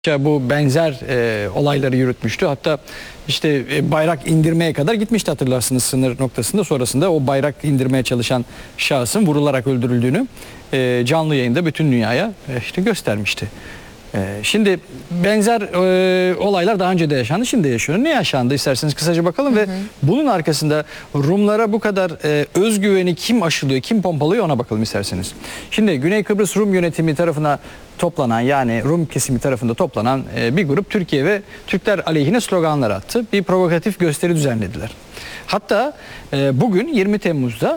bu benzer olayları yürütmüştü. Hatta işte bayrak indirmeye kadar gitmişti, hatırlarsınız, sınır noktasında. Sonrasında o bayrak indirmeye çalışan şahsın vurularak öldürüldüğünü canlı yayında bütün dünyaya işte göstermişti. Şimdi benzer olaylar daha önce de yaşandı, şimdi de yaşıyor. Ne yaşandı isterseniz kısaca bakalım ve bunun arkasında Rumlara bu kadar özgüveni kim aşılıyor, kim pompalıyor ona bakalım isterseniz. Şimdi Güney Kıbrıs Rum yönetimi tarafına toplanan, yani Rum kesimi tarafında toplanan bir grup Türkiye ve Türkler aleyhine sloganlar attı. Bir provokatif gösteri düzenlediler. Hatta bugün 20 Temmuz'da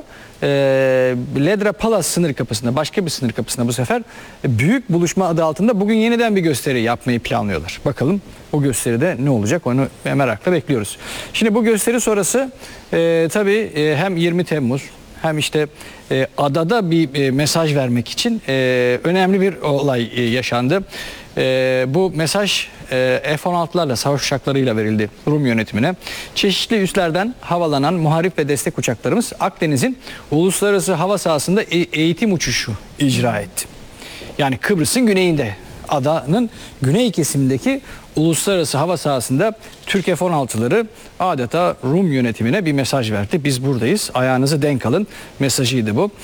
Ledra Palace sınır kapısında, başka bir sınır kapısında bu sefer büyük buluşma adı altında bugün yeniden bir gösteri yapmayı planlıyorlar. Bakalım o gösteride ne olacak, onu merakla bekliyoruz. Şimdi bu gösteri sonrası tabii hem 20 Temmuz hem işte adada bir mesaj vermek için önemli bir olay yaşandı. Bu mesaj F-16'larla, savaş uçaklarıyla verildi Rum yönetimine. Çeşitli üslerden havalanan muharip ve destek uçaklarımız Akdeniz'in uluslararası hava sahasında eğitim uçuşu icra etti. Yani Kıbrıs'ın güneyinde, adanın güney kesimindeki uluslararası hava sahasında Türk F-16'ları adeta Rum yönetimine bir mesaj verdi. Biz buradayız, ayağınızı denk alın mesajıydı bu.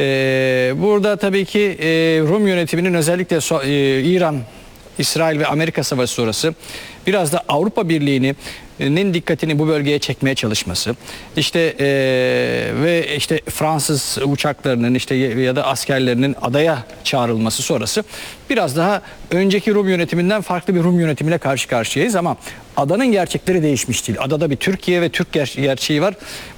Burada tabii ki Rum yönetiminin özellikle İran, İsrail ve Amerika savaşı sonrası biraz da Avrupa Birliği'nin dikkatini bu bölgeye çekmeye çalışması, işte ve işte Fransız uçaklarının işte ya da askerlerinin adaya çağrılması sonrası biraz daha önceki Rum yönetiminden farklı bir Rum yönetimiyle karşı karşıyayız ama adanın gerçekleri değişmiş değil. Adada bir Türkiye ve Türk gerçeği var.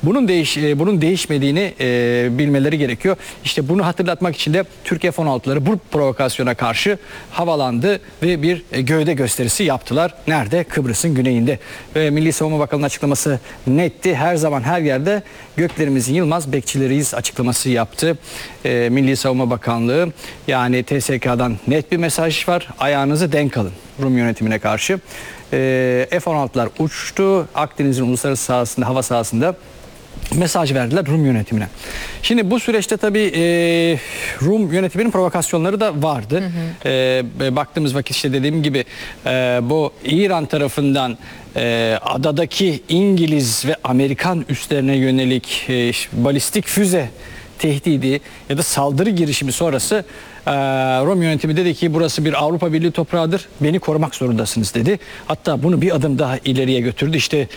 Bunun değişmediğini bilmeleri gerekiyor. İşte bunu hatırlatmak için de Türk F-16'ları bu provokasyona karşı havalandı ve bir gövde gösterisi yaptılar. Nerede? Kıbrıs'ın güneyinde. Milli Savunma Bakanı'nın açıklaması netti. Her zaman her yerde göklerimizin yılmaz bekçileriyiz açıklaması yaptı Milli Savunma Bakanlığı. Yani TSK'dan net bir mesaj var. Ayağınızı denk alın Rum yönetimine karşı. F-16'lar uçtu. Akdeniz'in uluslararası sahasında, hava sahasında mesaj verdiler Rum yönetimine. Şimdi bu süreçte tabii Rum yönetiminin provokasyonları da vardı. Baktığımız vakit işte dediğim gibi bu İran tarafından adadaki İngiliz ve Amerikan üslerine yönelik balistik füze tehdidi ya da saldırı girişimi sonrası Rum yönetimi dedi ki burası bir Avrupa Birliği toprağıdır, beni korumak zorundasınız dedi. Hatta bunu bir adım daha ileriye götürdü. İşte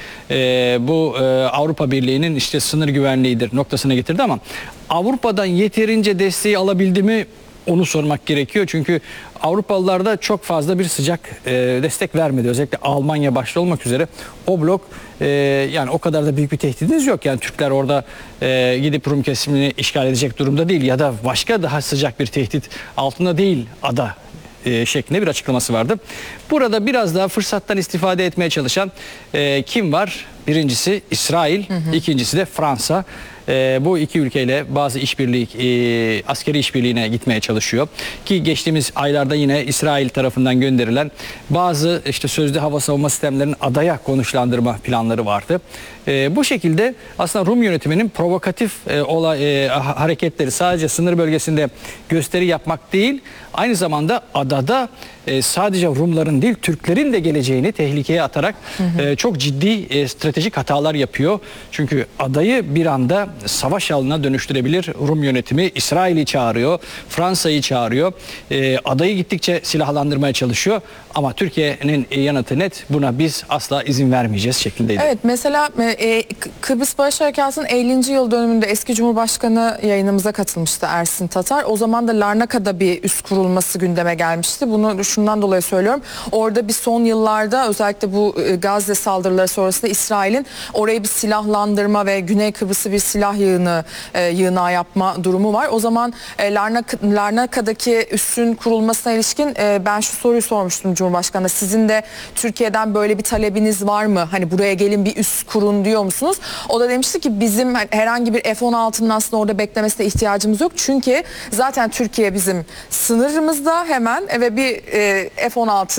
bu Avrupa Birliği'nin işte sınır güvenliğidir noktasına getirdi ama Avrupa'dan yeterince desteği alabildi mi? Onu sormak gerekiyor. Çünkü Avrupalılar da çok fazla bir sıcak destek vermedi. Özellikle Almanya başta olmak üzere o blok yani o kadar da büyük bir tehdidiniz yok. Yani Türkler orada gidip Rum kesimini işgal edecek durumda değil ya da başka daha sıcak bir tehdit altında değil ada şeklinde bir açıklaması vardı. Burada biraz daha fırsattan istifade etmeye çalışan kim var? Birincisi İsrail, ikincisi de Fransa. Bu iki ülkeyle bazı işbirliği, askeri işbirliğine gitmeye çalışıyor. Ki geçtiğimiz aylarda yine İsrail tarafından gönderilen bazı işte sözde hava savunma sistemlerinin adaya konuşlandırma planları vardı. Bu şekilde aslında Rum yönetiminin provokatif hareketleri sadece sınır bölgesinde gösteri yapmak değil, aynı zamanda adada sadece Rumların değil Türklerin de geleceğini tehlikeye atarak çok ciddi stratejik hatalar yapıyor. Çünkü adayı bir anda savaş alanına dönüştürebilir Rum yönetimi. İsrail'i çağırıyor, Fransa'yı çağırıyor. Adayı gittikçe silahlandırmaya çalışıyor. Ama Türkiye'nin yanıtı net, buna biz asla izin vermeyeceğiz şeklindeydi. Evet, mesela Kıbrıs Barış Harekatı'nın 50. yıl dönümünde eski Cumhurbaşkanı yayınımıza katılmıştı, Ersin Tatar. O zaman da Larnaka'da bir üs kurulması gündeme gelmişti. Bunu şundan dolayı söylüyorum. Orada bir son yıllarda özellikle bu Gazze saldırıları sonrasında İsrail'in orayı bir silahlandırma ve Güney Kıbrıs'ı bir silah yığınağı yapma durumu var. O zaman Larnaka'daki üssün kurulmasına ilişkin ben şu soruyu sormuştum Cumhurbaşkanı'na. Sizin de Türkiye'den böyle bir talebiniz var mı? Hani buraya gelin bir üs kurun diyor musunuz? O da demişti ki bizim herhangi bir F-16'nın aslında orada beklemesine ihtiyacımız yok. Çünkü zaten Türkiye bizim sınırımızda hemen ve bir F-16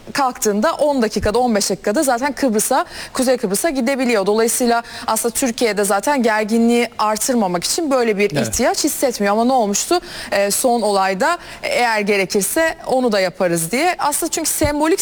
kalktığında 10 dakikada 15 dakikada zaten Kuzey Kıbrıs'a gidebiliyor. Dolayısıyla aslında Türkiye'de zaten gerginliği artırmamak için böyle bir ihtiyaç hissetmiyor. Ama ne olmuştu? Son olayda eğer gerekirse onu da yaparız diye. Aslında çünkü sembolik